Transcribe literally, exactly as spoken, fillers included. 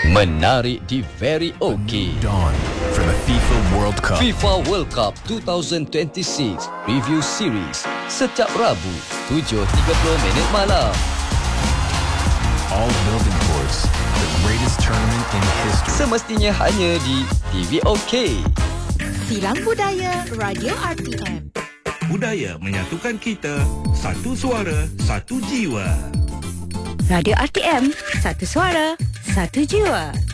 Menarik di Very OK. Dawn for the FIFA World Cup. FIFA World Cup dua ribu dua puluh enam Review Series setiap Rabu tujuh tiga puluh minit malam. All building towards the greatest tournament in history. Semestinya hanya di T V OK. Silang Budaya Radio R T M. Budaya menyatukan kita, satu suara, satu jiwa. Radio R T M, satu suara, satu jiwa.